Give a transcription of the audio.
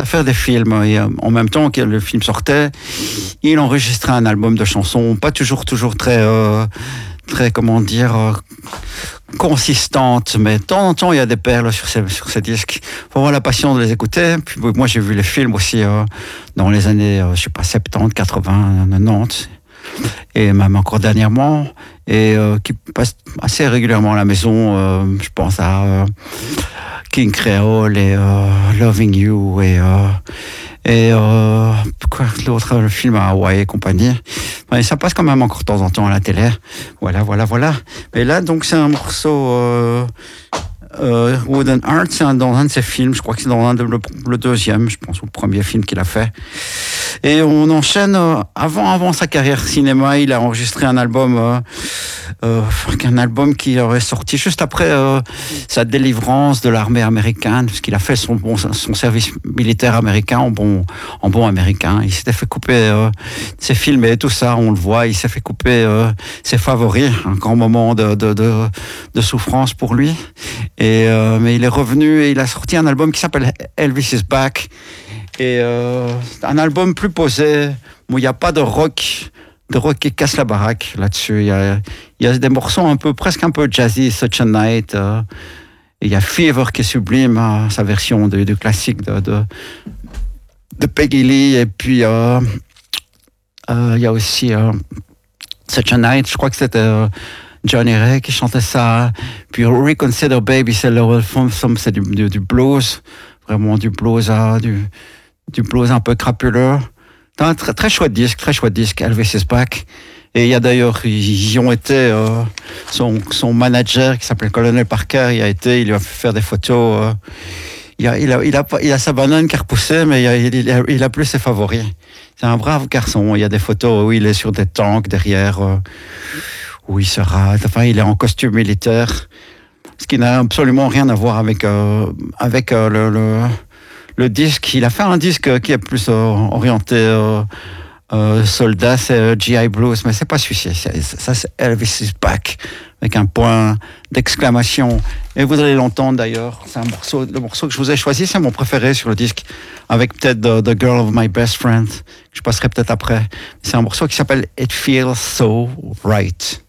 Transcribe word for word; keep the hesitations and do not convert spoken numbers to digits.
faire des films. Et euh, en même temps que le film sortait, il enregistrait un album de chansons, pas toujours, toujours très, euh, très, comment dire, euh, consistante, mais de temps en temps, il y a des perles sur ces, sur ces disques. Faut avoir la passion de les écouter. Puis, moi, j'ai vu les films aussi euh, dans les années, euh, je sais pas, soixante-dix, quatre-vingts, quatre-vingt-dix. Et même encore dernièrement, et euh, qui passe assez régulièrement à la maison. Euh, je pense à euh, King Creole et euh, Loving You et euh, et euh, quoi l'autre, le film à Hawaï et compagnie. Ouais, ça passe quand même encore de temps en temps à la télé. Voilà, voilà, voilà. Mais là, donc, c'est un morceau. Euh, Euh, Wooden Heart, c'est un, dans un de ses films, je crois que c'est dans un de, le, le deuxième, je pense, au premier film qu'il a fait. Et on enchaîne, euh, avant, avant sa carrière cinéma, il a enregistré un album, euh, euh, un album qui aurait sorti juste après euh, sa délivrance de l'armée américaine, parce qu'il a fait son, bon, son service militaire américain en bon, en bon américain. Il s'était fait couper euh, ses films et tout ça, on le voit, il s'est fait couper euh, ses favoris, un grand moment de, de, de, de souffrance pour lui. Et euh, mais il est revenu et il a sorti un album qui s'appelle Elvis is Back. Et euh, un album plus posé, où il n'y a pas de rock, de rock qui casse la baraque là-dessus. Il y a, il y a des morceaux un peu, presque un peu jazzy, Such a Night. Euh, et il y a Fever qui est sublime, hein, sa version du, du classique de, de, de Peggy Lee. Et puis euh, euh, il y a aussi euh, Such a Night, je crois que c'était... Euh, Johnny Ray qui chantait ça, puis Reconsider Baby, c'est le c'est du, du, du blues, vraiment du blues, hein, du, du blues un peu crapuleux. Un très, très chouette disque, très chouette disque, Elvis is Back. Et il y a d'ailleurs, ils y ont été, euh, son, son manager qui s'appelle Colonel Parker, il a été, il lui a fait faire des photos. Euh, il, a, il, a, il, a, il a sa banane qui a repoussé, mais il a, il, a, il a plus ses favoris. C'est un brave garçon. Il y a des photos où il est sur des tanks derrière. Euh, où il sera, enfin, il est en costume militaire, ce qui n'a absolument rien à voir avec euh, avec euh, le, le le disque. Il a fait un disque qui est plus euh, orienté euh, euh, soldat, c'est euh, G I Blues, mais c'est pas celui-ci. C'est, ça, c'est Elvis is Back avec un point d'exclamation. Et vous allez l'entendre d'ailleurs. C'est un morceau, le morceau que je vous ai choisi, c'est mon préféré sur le disque, avec peut-être The, The Girl of My Best Friend que je passerai peut-être après. C'est un morceau qui s'appelle It Feels So Right.